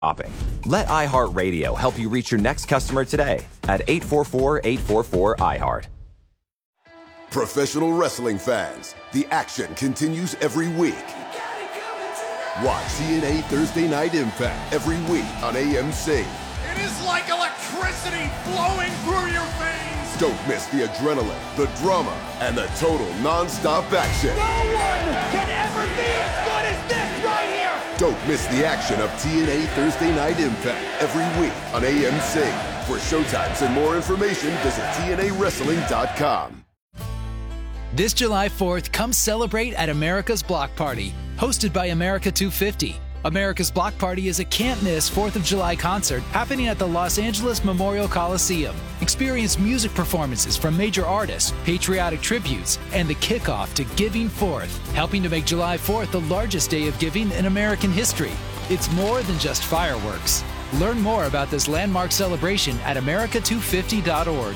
shopping. Let iHeartRadio help you reach your next customer today at 844-844-iHeart. Professional wrestling fans, the action continues every week. Watch TNA Thursday Night Impact every week on AMC. It is like electricity flowing through your veins. Don't miss the adrenaline, the drama, and the total non-stop action. No one can ever be as good as this right here. Don't miss the action of TNA Thursday Night Impact every week on AMC. For showtimes and more information, visit TNAWrestling.com. This July 4th, come celebrate at America's Block Party, hosted by America 250. America's Block Party is a can't-miss 4th of July concert happening at the Los Angeles Memorial Coliseum. Experience music performances from major artists, patriotic tributes, and the kickoff to Giving Fourth, helping to make July 4th the largest day of giving in American history. It's more than just fireworks. Learn more about this landmark celebration at america250.org.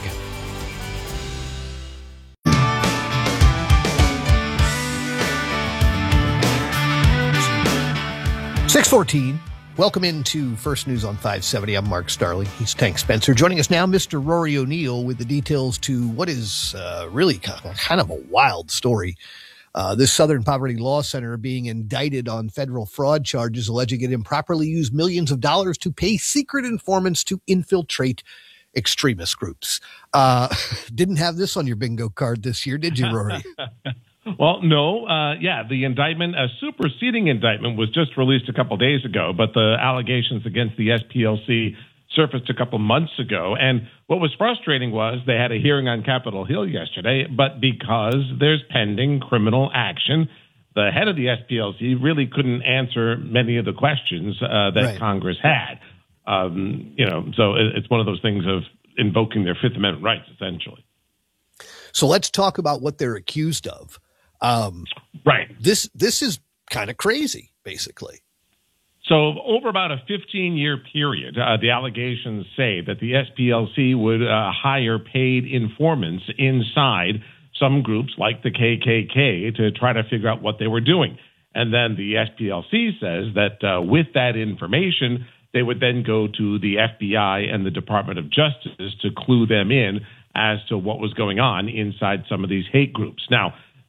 6:14. Welcome into First News on 570. I'm Mark Starling. He's Tank Spencer. Joining us now, Mr. Rory O'Neill with the details to what is really kind of a wild story. This Southern Poverty Law Center being indicted on federal fraud charges alleging it improperly used millions of dollars to pay secret informants to infiltrate extremist groups. Didn't have this on your bingo card this year, did you, Rory? Well, no. The indictment, a superseding indictment, was just released a couple days ago, but the allegations against the SPLC surfaced a couple months ago. And what was frustrating was they had a hearing on Capitol Hill yesterday, but because there's pending criminal action, the head of the SPLC really couldn't answer many of the questions that Congress had. So it's one of those things of invoking their Fifth Amendment rights, essentially. So let's talk about what they're accused of. This is kind of crazy, basically. So over about a 15-year period, the allegations say that the SPLC would hire paid informants inside some groups like the KKK to try to figure out what they were doing. And then the SPLC says that with that information, they would then go to the FBI and the Department of Justice to clue them in as to what was going on inside some of these hate groups. Now,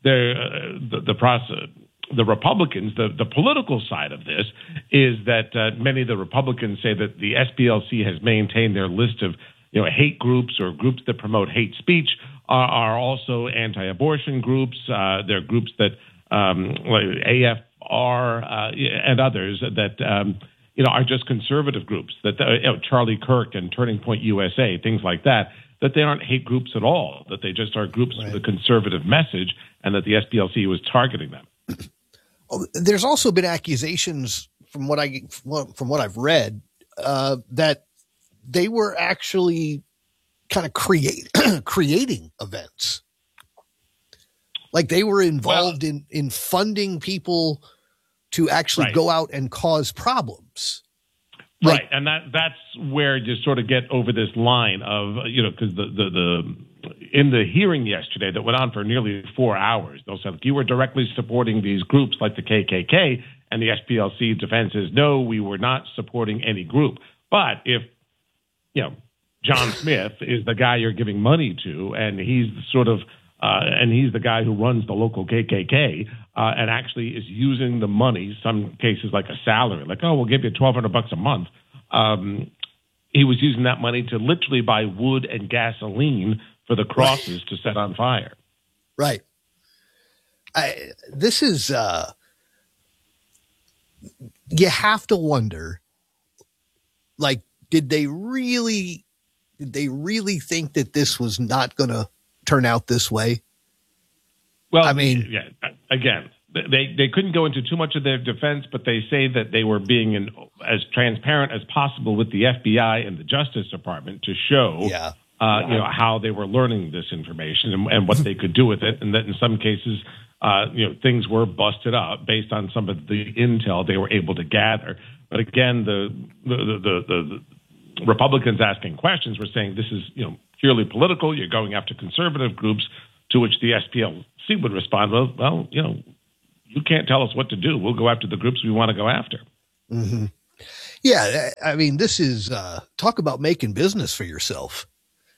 the Republicans, the political side of this is that many of the Republicans say that the SPLC has maintained their list of hate groups or groups that promote hate speech are also anti-abortion groups. They're groups that like AFR and others that are just conservative groups. That Charlie Kirk and Turning Point USA, things like that. That they aren't hate groups at all. That they just are groups with a conservative message, and that the SPLC was targeting them. There's also been accusations from what I've read that they were actually kind of creating events, like they were involved in funding people to actually go out and cause problems. Right, and that's where you sort of get over this line of because the in the hearing yesterday that went on for nearly 4 hours, they'll say you were directly supporting these groups like the KKK, and the SPLC defense is no, we were not supporting any group. But if John Smith is the guy you're giving money to, and he's sort of and he's the guy who runs the local KKK, and actually is using the money, some cases like a salary, like, oh, we'll give you $1,200 a month. He was using that money to literally buy wood and gasoline for the crosses to set on fire. Right. This is, you have to wonder, like, did they really think that this was not going to turn out this way? Well, I mean, again, they couldn't go into too much of their defense, but they say that they were being as transparent as possible with the FBI and the Justice Department to show, how they were learning this information and what they could do with it, and that in some cases, things were busted up based on some of the intel they were able to gather. But again, the Republicans asking questions were saying this is purely political. You're going after conservative groups, to which the SPLC would respond, well, you can't tell us what to do. We'll go after the groups we want to go after. Mm-hmm. Yeah, I mean, this is talk about making business for yourself.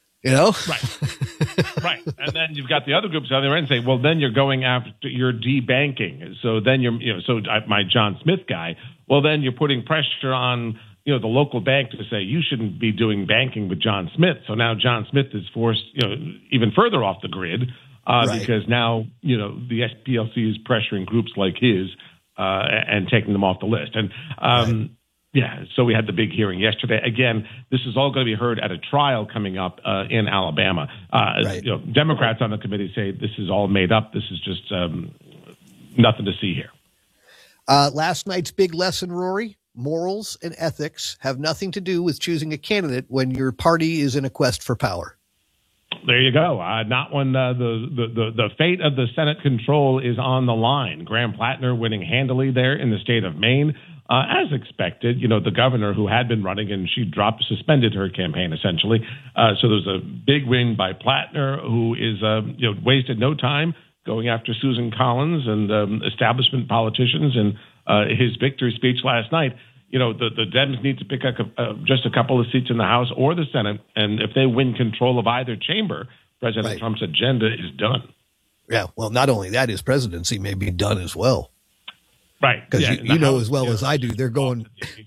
Right. Right. And then you've got the other groups on the other end say, well, then you're going after, you're debanking. So then my John Smith guy, well, then you're putting pressure on, the local bank to say you shouldn't be doing banking with John Smith. So now John Smith is forced, even further off the grid because now, the SPLC is pressuring groups like his and taking them off the list. And, yeah, so we had the big hearing yesterday. Again, this is all going to be heard at a trial coming up in Alabama. Democrats on the committee say this is all made up. This is just nothing to see here. Last night's big lesson, Rory, morals and ethics have nothing to do with choosing a candidate when your party is in a quest for power. There you go. Not when the fate of the Senate control is on the line. Graham Plattner winning handily there in the state of Maine. As expected, the governor who had been running and she suspended her campaign essentially. So there's a big win by Plattner, who is, wasted no time going after Susan Collins and establishment politicians. And his victory speech last night, the Dems need to pick up just a couple of seats in the House or the Senate. And if they win control of either chamber, President Trump's agenda is done. Yeah. Well, not only that, his presidency may be done as well. Right. Because you know as well as I do, they're going,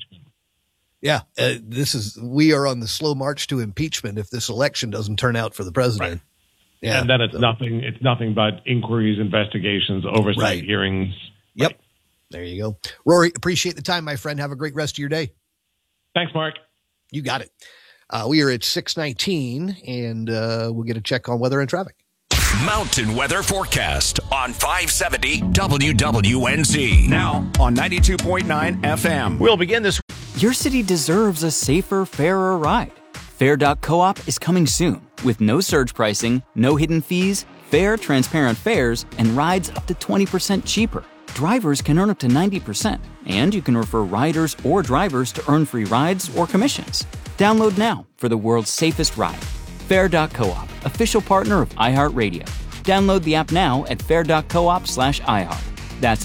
we are on the slow march to impeachment if this election doesn't turn out for the president. Right. Yeah. And then it's nothing but inquiries, investigations, oversight hearings. Yep. Right. There you go. Rory, appreciate the time, my friend. Have a great rest of your day. Thanks, Mark. You got it. We are at 6:19 and we'll get a check on weather and traffic. Mountain weather forecast on 570 WWNZ. Now on 92.9 FM. We'll begin this. Your city deserves a safer, fairer ride. Fair.coop is coming soon with no surge pricing, no hidden fees, fair, transparent fares, and rides up to 20% cheaper. Drivers can earn up to 90%, and you can refer riders or drivers to earn free rides or commissions. Download now for the world's safest ride. Fair.coop, official partner of iHeartRadio. Download the app now at fair.coop/iHeart. That's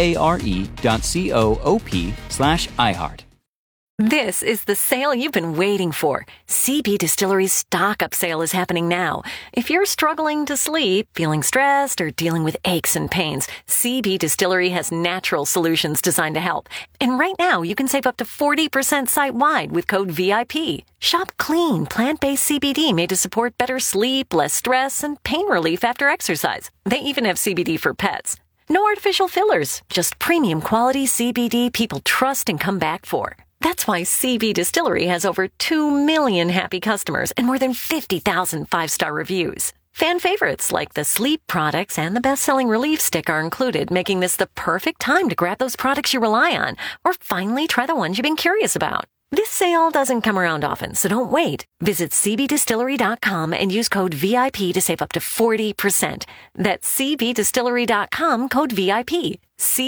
FARE.coop/iHeart. This is the sale you've been waiting for. CB Distillery's Stock Up sale is happening now. If you're struggling to sleep, feeling stressed, or dealing with aches and pains, CB Distillery has natural solutions designed to help. And right now, you can save up to 40% site-wide with code VIP. Shop clean, plant-based CBD made to support better sleep, less stress, and pain relief after exercise. They even have CBD for pets. No artificial fillers, just premium quality CBD people trust and come back for. That's why CB Distillery has over 2 million happy customers and more than 50,000 five-star reviews. Fan favorites like the sleep products and the best-selling Relief Stick are included, making this the perfect time to grab those products you rely on or finally try the ones you've been curious about. This sale doesn't come around often, so don't wait. Visit cbdistillery.com and use code VIP to save up to 40%. That's cbdistillery.com, code VIP.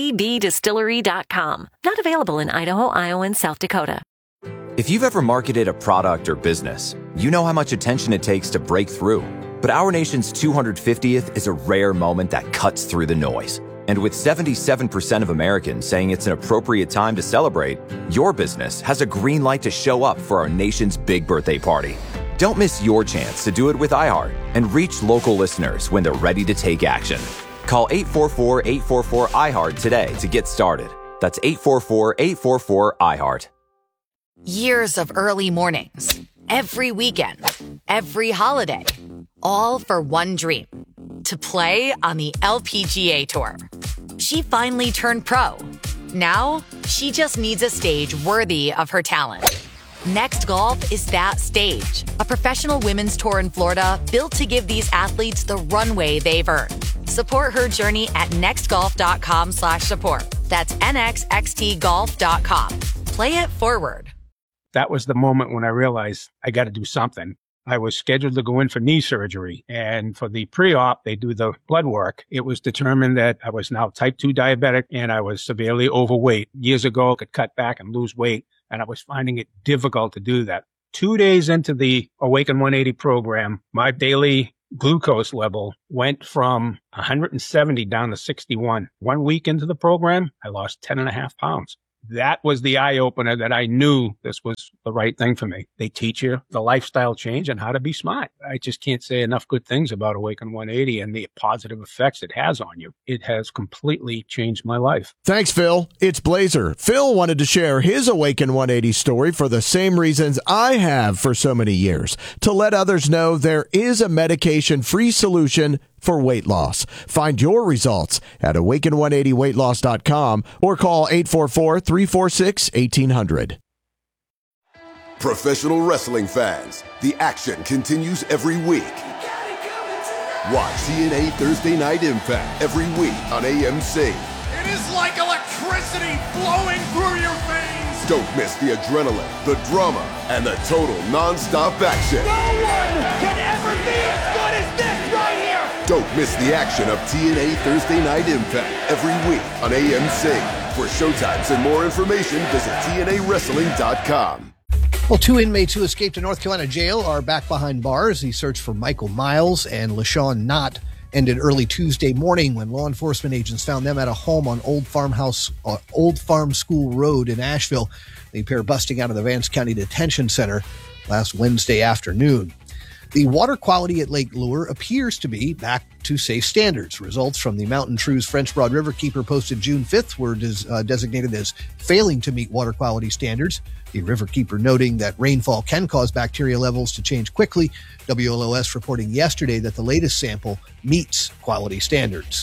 cbdistillery.com. Not available in Idaho, Iowa, and South Dakota. If you've ever marketed a product or business, you know how much attention it takes to break through. But our nation's 250th is a rare moment that cuts through the noise. And with 77% of Americans saying it's an appropriate time to celebrate, your business has a green light to show up for our nation's big birthday party. Don't miss your chance to do it with iHeart and reach local listeners when they're ready to take action. Call 844-844-iHeart today to get started. That's 844-844-iHeart. Years of early mornings, every weekend, every holiday, all for one dream. To play on the LPGA Tour. She finally turned pro. Now, she just needs a stage worthy of her talent. Next Golf is that stage. A professional women's tour in Florida built to give these athletes the runway they've earned. Support her journey at nextgolf.com/support. That's nxxtgolf.com. Play it forward. That was the moment when I realized I got to do something. I was scheduled to go in for knee surgery, and for the pre-op, they do the blood work. It was determined that I was now type 2 diabetic and I was severely overweight. Years ago, I could cut back and lose weight, and I was finding it difficult to do that. 2 days into the Awaken 180 program, my daily glucose level went from 170 down to 61. 1 week into the program, I lost 10.5 pounds. that was the eye opener that I knew this was the right thing for me. They teach you the lifestyle change and how to be smart. I just can't say enough good things about Awaken 180 and the positive effects it has on you. It has completely changed my life. Thanks, Phil. It's Blazer. Phil wanted to share his Awaken 180 story for the same reasons I have for so many years, to let others know there is a medication-free solution for weight loss. Find your results at awaken180weightloss.com or call 844-346-1800. Professional wrestling fans, the action continues every week. Watch TNA Thursday Night Impact every week on AMC. It is like electricity flowing through your veins. Don't miss the adrenaline, the drama, and the total non-stop action. No one can ever be as good as this right here. Don't miss the action of TNA Thursday Night Impact every week on AMC. For showtimes and more information, visit TNAWrestling.com. Well, 2 inmates who escaped a North Carolina jail are back behind bars. The search for Michael Miles and LaShawn Knott ended early Tuesday morning when law enforcement agents found them at a home on Old Farm School Road in Asheville. The pair busting out of the Vance County Detention Center last Wednesday afternoon. The water quality at Lake Lure appears to be back to safe standards. Results from the Mountain True's French Broad Riverkeeper posted June 5th were designated as failing to meet water quality standards. The Riverkeeper noting that rainfall can cause bacteria levels to change quickly. WLOS reporting yesterday that the latest sample meets quality standards.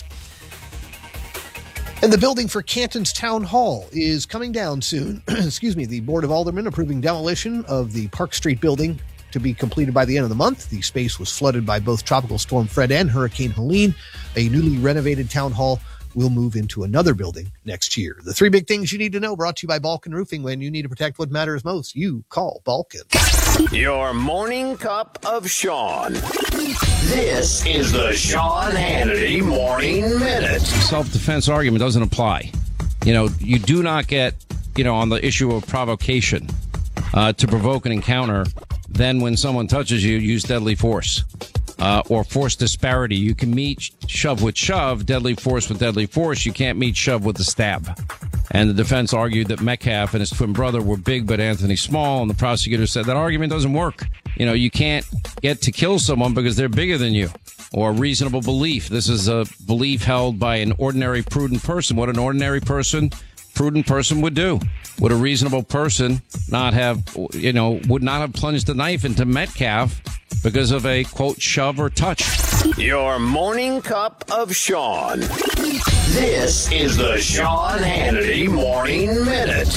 And the building for Canton's Town Hall is coming down soon. The Board of Aldermen approving demolition of the Park Street building to be completed by the end of the month. The space was flooded by both Tropical Storm Fred and Hurricane Helene. A newly renovated town hall will move into another building next year. The 3 big things you need to know, brought to you by Balkan Roofing. When you need to protect what matters most, you call Balkan. Your morning cup of Sean. This is the Sean Hannity Morning Minute. Self-defense argument doesn't apply. You do not get, on the issue of provocation, to provoke an encounter. Then when someone touches you, use deadly force. Or force disparity. You can meet shove with shove, deadly force with deadly force. You can't meet shove with a stab. And the defense argued that Metcalf and his twin brother were big but Anthony small, and the prosecutor said that argument doesn't work. You can't get to kill someone because they're bigger than you. Or reasonable belief. This is a belief held by an ordinary prudent person. What an ordinary prudent person would do. Would a reasonable person would not have plunged the knife into Metcalf because of a, quote, shove or touch? Your morning cup of Sean. This is the Sean Hannity Morning Minute.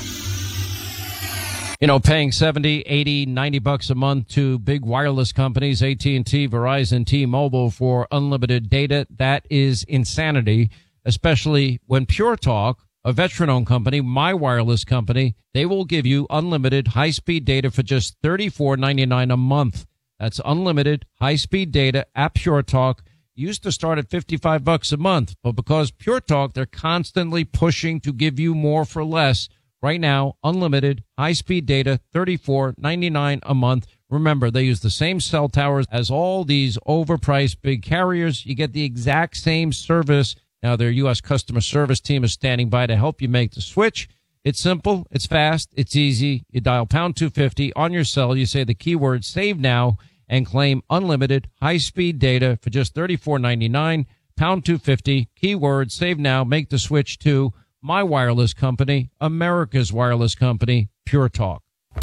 Paying $70, $80, $90 a month to big wireless companies, AT&T, Verizon, T-Mobile, for unlimited data, that is insanity, especially when Pure Talk, a veteran-owned company, my wireless company, they will give you unlimited high-speed data for just $34.99 a month. That's unlimited high-speed data at Pure Talk. Used to start at $55 a month, but because Pure Talk, they're constantly pushing to give you more for less. Right now, unlimited high-speed data, $34.99 a month. Remember, they use the same cell towers as all these overpriced big carriers. You get the exact same service. Now, their U.S. customer service team is standing by to help you make the switch. It's simple, it's fast, it's easy. You dial pound 250 on your cell. You say the keyword save now and claim unlimited high-speed data for just $34.99. Pound 250, keyword save now. Make the switch to my wireless company, America's wireless company, Pure Talk.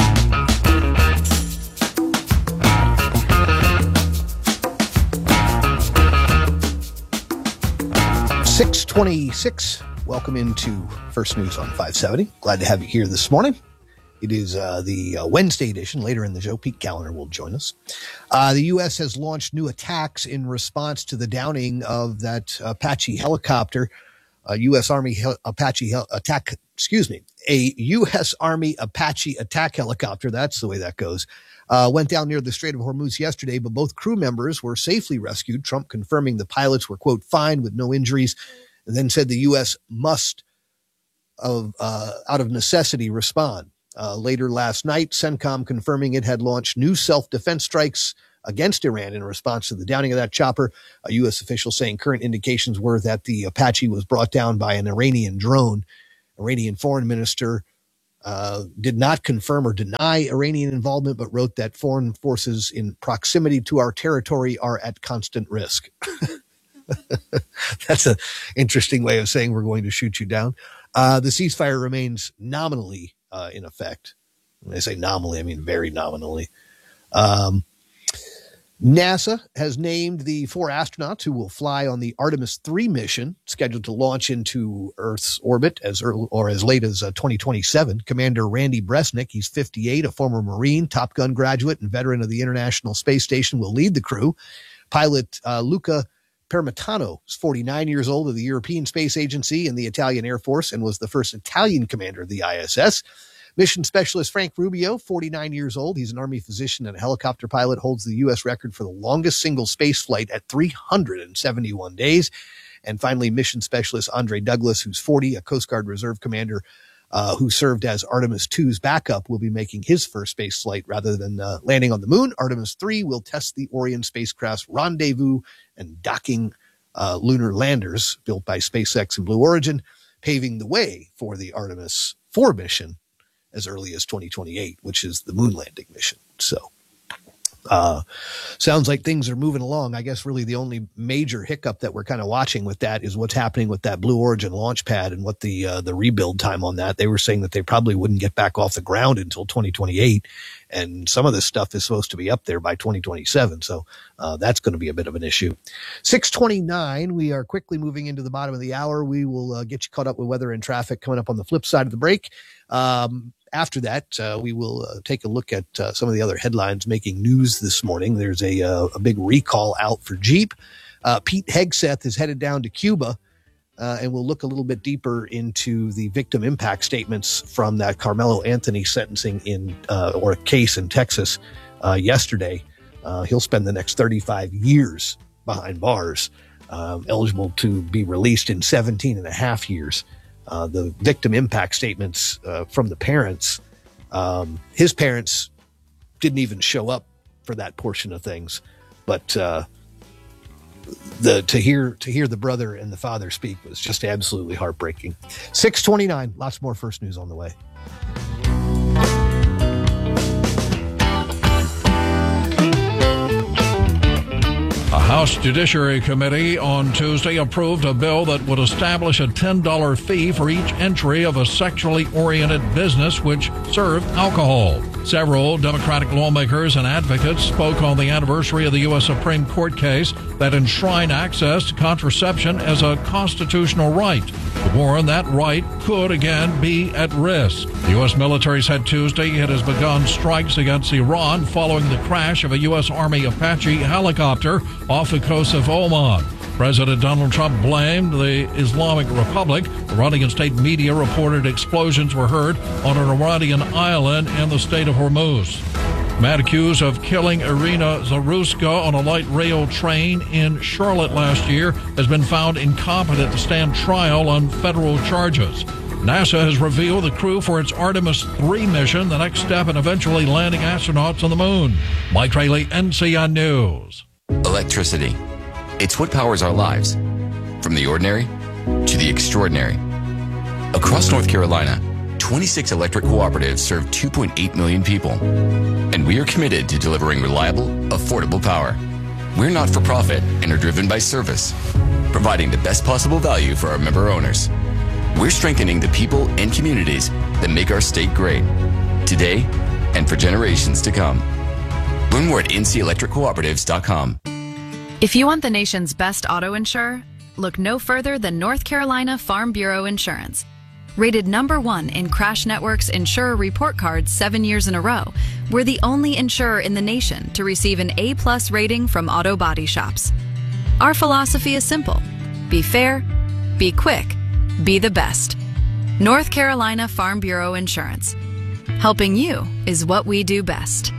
6:26. Welcome into First News on 570. Glad to have you here this morning. It is the Wednesday edition. Later in the show, Pete Gallagher will join us. The U.S. has launched new attacks in response to the downing of that Apache helicopter. A U.S. Army Apache attack helicopter, that's the way that goes, went down near the Strait of Hormuz yesterday, but both crew members were safely rescued. Trump confirming the pilots were, quote, fine with no injuries, and then said the U.S. must, out of necessity, respond. Later last night, CENTCOM confirming it had launched new self-defense strikes against Iran in response to the downing of that chopper. A U.S. official saying current indications were that the Apache was brought down by an Iranian drone. Iranian foreign minister did not confirm or deny Iranian involvement, but wrote that foreign forces in proximity to our territory are at constant risk. That's an interesting way of saying we're going to shoot you down. The ceasefire remains nominally in effect. When I say nominally, I mean very nominally. NASA has named the 4 astronauts who will fly on the Artemis 3 mission, scheduled to launch into Earth's orbit as late as 2027. Commander Randy Bresnik, he's 58, a former Marine, Top Gun graduate, and veteran of the International Space Station, will lead the crew. Pilot Luca Permitano is 49 years old, of the European Space Agency and the Italian Air Force, and was the first Italian commander of the ISS. Mission specialist Frank Rubio, 49 years old. He's an Army physician and a helicopter pilot, holds the U.S. record for the longest single space flight at 371 days. And finally, mission specialist Andre Douglas, who's 40, a Coast Guard Reserve commander who served as Artemis 2's backup, will be making his first space flight rather than landing on the moon. Artemis 3 will test the Orion spacecraft's rendezvous and docking lunar landers built by SpaceX and Blue Origin, paving the way for the Artemis 4 mission as early as 2028, which is the moon landing mission. So sounds like things are moving along. I guess really the only major hiccup that we're kind of watching with that is what's happening with that Blue Origin launch pad and what the rebuild time on that. They were saying that they probably wouldn't get back off the ground until 2028. And some of this stuff is supposed to be up there by 2027. So that's going to be a bit of an issue. 6:29. We are quickly moving into the bottom of the hour. We will get you caught up with weather and traffic coming up on the flip side of the break. After that, we will take a look at some of the other headlines making news this morning. There's a big recall out for Jeep. Pete Hegseth is headed down to Cuba, and we'll look a little bit deeper into the victim impact statements from that Carmelo Anthony sentencing or a case in Texas yesterday. He'll spend the next 35 years behind bars, eligible to be released in 17 and a half years. The victim impact statements from the parents, his parents didn't even show up for that portion of things, but to hear the brother and the father speak was just absolutely heartbreaking. 6:29, lots more First News on the way. A House Judiciary Committee on Tuesday approved a bill that would establish a $10 fee for each entry of a sexually oriented business which served alcohol. Several Democratic lawmakers and advocates spoke on the anniversary of the U.S. Supreme Court case that enshrined access to contraception as a constitutional right. To warn that right could again be at risk. The U.S. military said Tuesday it has begun strikes against Iran following the crash of a U.S. Army Apache helicopter off the coast of Oman. President Donald Trump blamed the Islamic Republic. Iranian state media reported explosions were heard on an Iranian island in the state of Hormuz. Man accused of killing Irina Zaruska on a light rail train in Charlotte last year has been found incompetent to stand trial on federal charges. NASA has revealed the crew for its Artemis 3 mission, the next step in eventually landing astronauts on the moon. Mike Rayleigh, NCN News. Electricity. It's what powers our lives, from the ordinary to the extraordinary. Across North Carolina, 26 electric cooperatives serve 2.8 million people. And we are committed to delivering reliable, affordable power. We're not for profit and are driven by service, providing the best possible value for our member owners. We're strengthening the people and communities that make our state great, today and for generations to come. Learn more at ncelectriccooperatives.com. If you want the nation's best auto insurer, look no further than North Carolina Farm Bureau Insurance. Rated #1 in Crash Network's Insurer Report Cards 7 years in a row, we're the only insurer in the nation to receive an A+ rating from auto body shops. Our philosophy is simple: be fair, be quick, be the best. North Carolina Farm Bureau Insurance. Helping you is what we do best.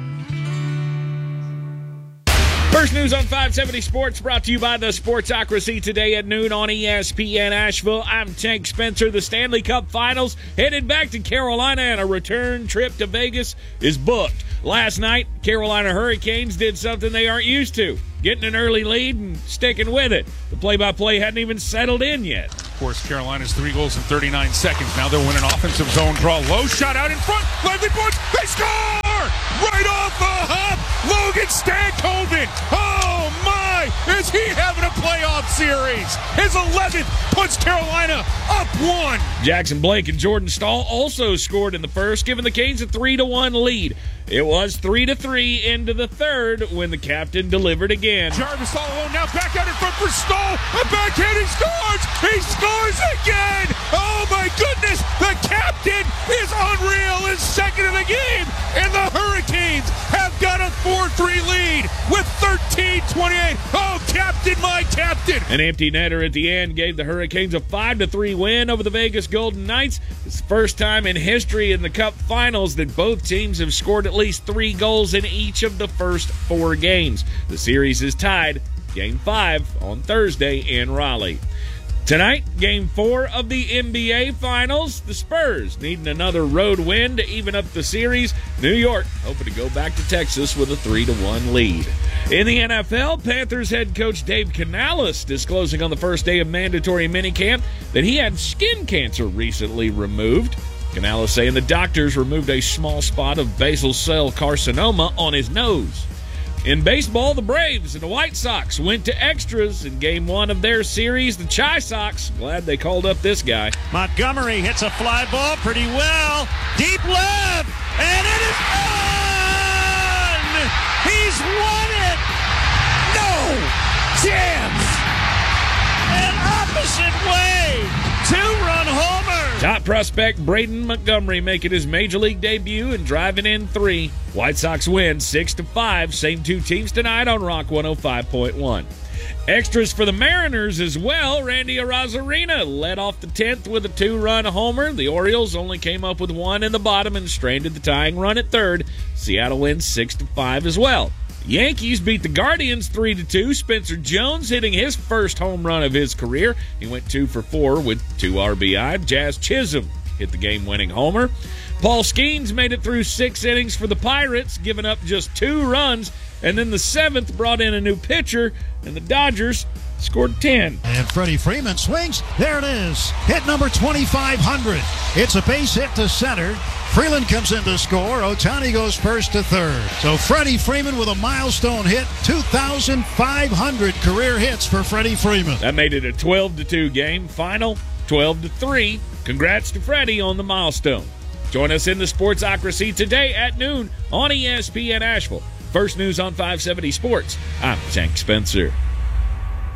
First News on 570 Sports brought to you by the Sportsocracy today at noon on ESPN Asheville. I'm Tank Spencer. The Stanley Cup Finals headed back to Carolina, and a return trip to Vegas is booked. Last night, Carolina Hurricanes did something they aren't used to, getting an early lead and sticking with it. The play-by-play hadn't even settled in yet. course, Carolina's 3 goals in 39 seconds. Now they'll win an offensive zone draw. Low shot out in front. Lively points. They score! Right off the hop. Logan Stankoven. Oh, my. Is he having a playoff series? His 11th puts Carolina up 1. Jackson Blake and Jordan Stahl also scored in the first, giving the Canes a 3-1 lead. It was 3-3 into the third when the captain delivered again. Jarvis all alone now, back out in front for Stahl. A backhand, he scores! He scores again! Oh my goodness! The captain is unreal, is second of the game, and the Hurricanes have got a 4-3 lead with 13:28. Oh, captain, my captain! An empty netter at the end gave the Hurricanes a 5-3 win over the Vegas Golden Knights. It's the first time in history in the Cup Finals that both teams have scored at least 3 goals in each of the first 4 games. The series is tied, Game 5 on Thursday in Raleigh. Tonight, Game 4 of the NBA Finals. The Spurs needing another road win to even up the series. New York hoping to go back to Texas with a 3-1 lead. In the NFL, Panthers head coach Dave Canales disclosing on the first day of mandatory minicamp that he had skin cancer recently removed. Canales saying the doctors removed a small spot of basal cell carcinoma on his nose. In baseball, the Braves and the White Sox went to extras in Game 1 of their series. The Chi Sox, glad they called up this guy. Montgomery hits a fly ball pretty well. Deep left, and it is gone! He's won it! No chance! An opposite way! 2-run homer! Top prospect Braden Montgomery making his major league debut and driving in 3. White Sox win 6-5. Same 2 teams tonight on Rock 105.1. Extras for the Mariners as well. Randy Arozarena led off the 10th with a 2-run homer. The Orioles only came up with 1 in the bottom and stranded the tying run at third. Seattle wins 6-5 as well. Yankees beat the Guardians 3-2. Spencer Jones hitting his first home run of his career. He went 2 for 4 with 2 RBI. Jazz Chisholm hit the game-winning homer. Paul Skeens made it through 6 innings for the Pirates, giving up just 2 runs. And then the 7th brought in a new pitcher, and the Dodgers scored 10. And Freddie Freeman swings. There it is. Hit number 2,500. It's a base hit to center. Freeland comes in to score. Ohtani goes first to third. So Freddie Freeman with a milestone hit. 2,500 career hits for Freddie Freeman. That made it a 12-2 game. Final 12-3. Congrats to Freddie on the milestone. Join us in the Sportsocracy today at noon on ESPN Asheville. First News on 570 Sports. I'm Tank Spencer.